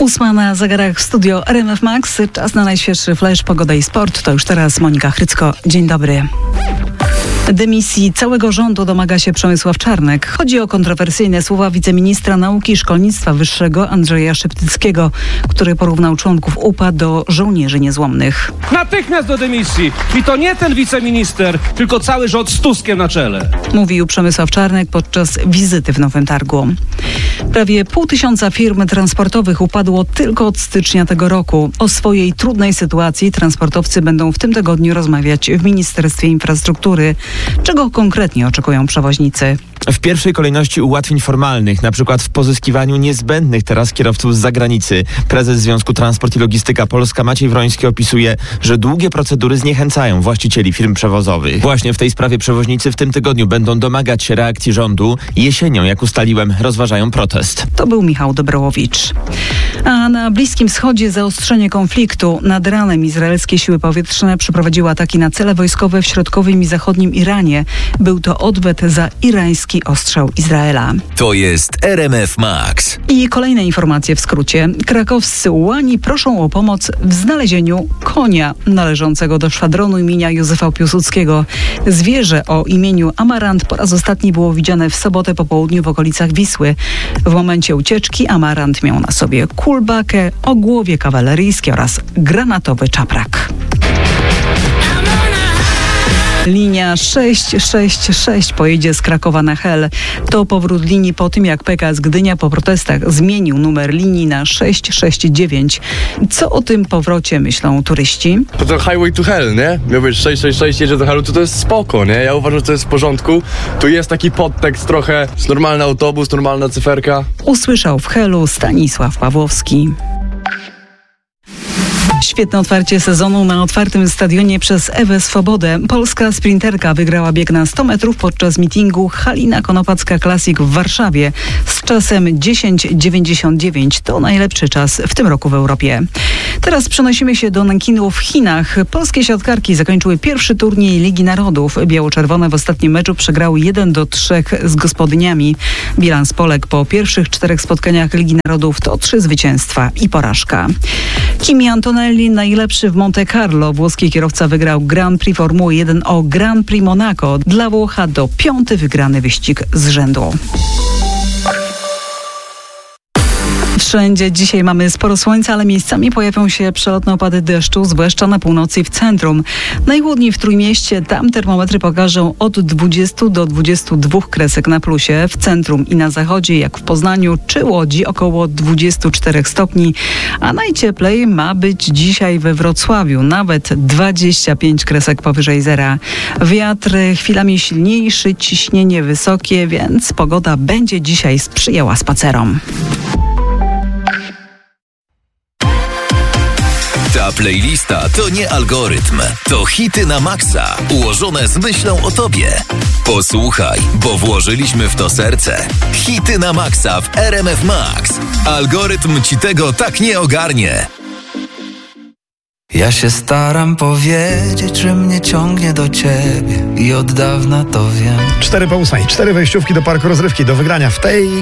8 na zegarach w studio RMF Max. Czas na najświeższy flash, pogoda i sport. To już teraz Monika Chrycko. Dzień dobry. Dymisji całego rządu domaga się Przemysław Czarnek. Chodzi o kontrowersyjne słowa wiceministra nauki i szkolnictwa wyższego Andrzeja Szeptyckiego, który porównał członków UPA do żołnierzy niezłomnych. Natychmiast do dymisji! I to nie ten wiceminister, tylko cały rząd z Tuskiem na czele. Mówił Przemysław Czarnek podczas wizyty w Nowym Targu. Prawie 500 firm transportowych upadło tylko od stycznia tego roku. O swojej trudnej sytuacji transportowcy będą w tym tygodniu rozmawiać w Ministerstwie Infrastruktury. Czego konkretnie oczekują przewoźnicy? W pierwszej kolejności ułatwień formalnych, na przykład w pozyskiwaniu niezbędnych teraz kierowców z zagranicy. Prezes Związku Transport i Logistyka Polska Maciej Wroński opisuje, że długie procedury zniechęcają właścicieli firm przewozowych. Właśnie w tej sprawie przewoźnicy w tym tygodniu będą domagać się reakcji rządu. Jesienią, jak ustaliłem, rozważają protest. To był Michał Dobrowicz. A na Bliskim Wschodzie zaostrzenie konfliktu. Nad ranem izraelskie siły powietrzne przeprowadziły ataki na cele wojskowe w środkowym i zachodnim Iranie. Był to odwet za irański ostrzał Izraela. To jest RMF Max. I kolejne informacje w skrócie. Krakowscy ułani proszą o pomoc w znalezieniu konia należącego do szwadronu imienia Józefa Piłsudskiego. Zwierzę o imieniu Amarant po raz ostatni było widziane w sobotę po południu w okolicach Wisły. W momencie ucieczki Amarant miał na sobie kulbakę, ogłowie kawaleryjskie oraz granatowy czaprak. Linia 666 pojedzie z Krakowa na Hel. To powrót linii po tym, jak PKS Gdynia po protestach zmienił numer linii na 669. Co o tym powrocie myślą turyści? To highway to hell, nie? Miał być 666, jedzie do Helu, to jest spoko, nie? Ja uważam, że to jest w porządku. Tu jest taki podtekst trochę, jest normalny autobus, normalna cyferka. Usłyszał w Helu Stanisław Pawłowski. Świetne otwarcie sezonu na otwartym stadionie przez Ewę Swobodę. Polska sprinterka wygrała bieg na 100 metrów podczas meetingu Halina Konopacka Classic w Warszawie z czasem 10:99. To najlepszy czas w tym roku w Europie. Teraz przenosimy się do Nankinu w Chinach. Polskie siatkarki zakończyły pierwszy turniej Ligi Narodów. Biało-czerwone w ostatnim meczu przegrały 1-3 z gospodyniami. Bilans Polek po pierwszych 4 spotkaniach Ligi Narodów to 3 zwycięstwa i porażka. Kimi Antonelli najlepszy w Monte Carlo. Włoski kierowca wygrał Grand Prix Formuły 1 o Grand Prix Monaco. Dla Włocha to 5. wygrany wyścig z rzędu. Wszędzie dzisiaj mamy sporo słońca, ale miejscami pojawią się przelotne opady deszczu, zwłaszcza na północy i w centrum. Najchłodniej w Trójmieście, tam termometry pokażą od 20 do 22 kresek na plusie. W centrum i na zachodzie, jak w Poznaniu czy Łodzi, około 24 stopni. A najcieplej ma być dzisiaj we Wrocławiu, nawet 25 kresek powyżej zera. Wiatr chwilami silniejszy, ciśnienie wysokie, więc pogoda będzie dzisiaj sprzyjała spacerom. Ta playlista to nie algorytm, to hity na maksa, ułożone z myślą o tobie. Posłuchaj, bo włożyliśmy w to serce. Hity na maksa w RMF Max. Algorytm ci tego tak nie ogarnie. Ja się staram powiedzieć, że mnie ciągnie do ciebie i od dawna to wiem. 4 po 8, 4 wejściówki do parku rozrywki do wygrania w tej